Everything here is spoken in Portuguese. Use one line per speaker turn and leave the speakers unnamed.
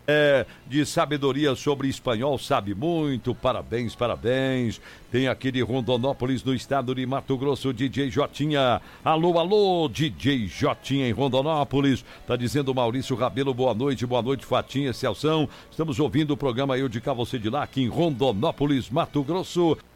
de sabedoria sobre espanhol, sabe muito, parabéns, parabéns. Tem aqui de Rondonópolis, no estado de Mato Grosso, DJ Jotinha. Alô, alô, DJ Jotinha em Rondonópolis. Tá dizendo Maurício Rabelo, boa noite, Fatinha, Celção. Estamos ouvindo o programa Eu de Cá, Você de Lá, aqui em Rondonópolis, Mato Grosso.